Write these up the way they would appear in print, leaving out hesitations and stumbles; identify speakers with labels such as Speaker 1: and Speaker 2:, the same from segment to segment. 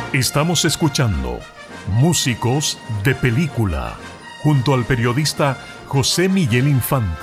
Speaker 1: Estamos escuchando Músicos de Película junto al periodista José Miguel Infante.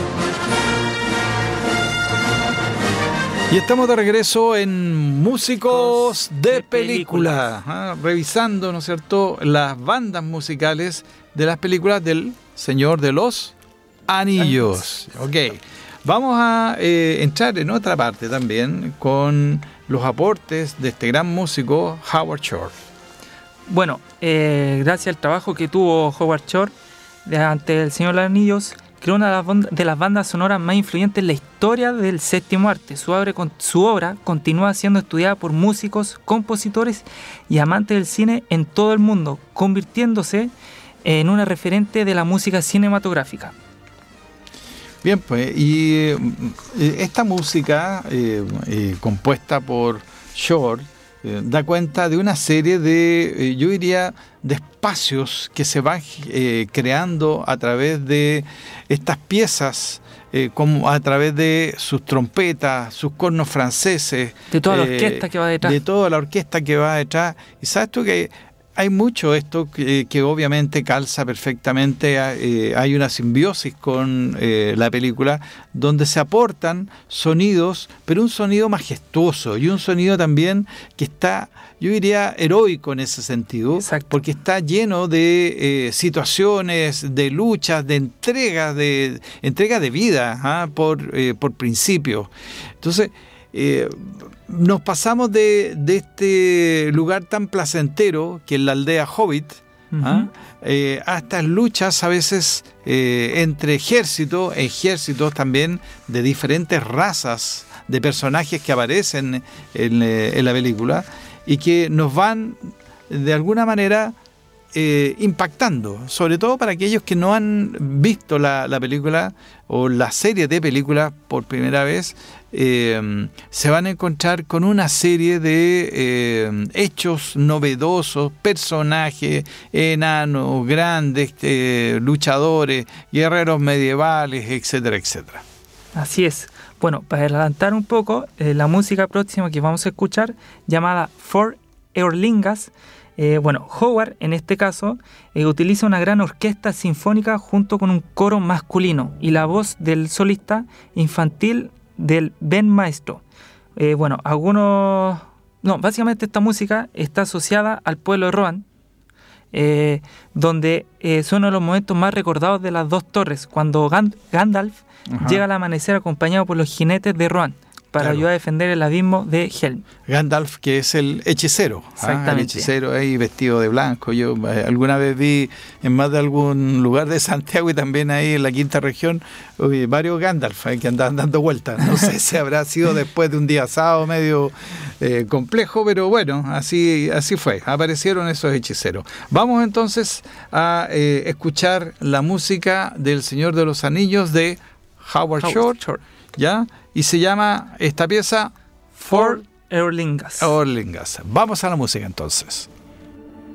Speaker 2: Y estamos de regreso en Músicos de Película, revisando, ¿no es cierto?, las bandas musicales de las películas del Señor de los Anillos. Ok, vamos a entrar en otra parte también con los aportes de este gran músico Howard Shore.
Speaker 3: Bueno, gracias al trabajo que tuvo Howard Shore ante el Señor de los Anillos, creó una de las bandas sonoras más influyentes en la historia del séptimo arte. Su obra continúa siendo estudiada por músicos, compositores y amantes del cine en todo el mundo, convirtiéndose en una referente de la música cinematográfica.
Speaker 2: Bien, pues, y esta música compuesta por Shore da cuenta de una serie de, yo diría, de espacios que se van creando a través de estas piezas, como a través de sus trompetas, sus cornos franceses.
Speaker 3: De toda la orquesta que va detrás.
Speaker 2: De toda la orquesta que va detrás. Y sabes tú que hay mucho esto que obviamente calza perfectamente, hay una simbiosis con la película donde se aportan sonidos, pero un sonido majestuoso y un sonido también que está, yo diría, heroico en ese sentido.
Speaker 3: Exacto.
Speaker 2: Porque está lleno de situaciones, de luchas, de entrega de vida por principio. Entonces, nos pasamos de este lugar tan placentero que es la aldea Hobbit, a estas luchas a veces entre ejércitos también de diferentes razas de personajes que aparecen en la película y que nos van de alguna manera impactando, sobre todo para aquellos que no han visto la película o la serie de películas por primera vez. Se van a encontrar con una serie de hechos novedosos, personajes, enanos, grandes, luchadores, guerreros medievales, etcétera, etcétera.
Speaker 3: Así es. Bueno, para adelantar un poco, la música próxima que vamos a escuchar, llamada For Eorlingas, Howard, en este caso, utiliza una gran orquesta sinfónica junto con un coro masculino y la voz del solista infantil del Ben Maestro. Básicamente esta música está asociada al pueblo de Rohan, donde son uno de los momentos más recordados de las dos torres, cuando Gandalf llega al amanecer acompañado por los jinetes de Rohan para ayudar a defender el abismo de Helm.
Speaker 2: Gandalf, que es el hechicero.
Speaker 3: Exactamente.
Speaker 2: El hechicero ahí vestido de blanco. Yo alguna vez vi en más de algún lugar de Santiago y también ahí en la quinta región varios Gandalf que andaban dando vueltas. No sé si habrá sido después de un día asado medio complejo, pero bueno, así fue. Aparecieron esos hechiceros. Vamos entonces a escuchar la música del Señor de los Anillos de Howard Shore. ¿Ya? Y se llama esta pieza For
Speaker 3: Eorlingas.
Speaker 2: Vamos a la música entonces.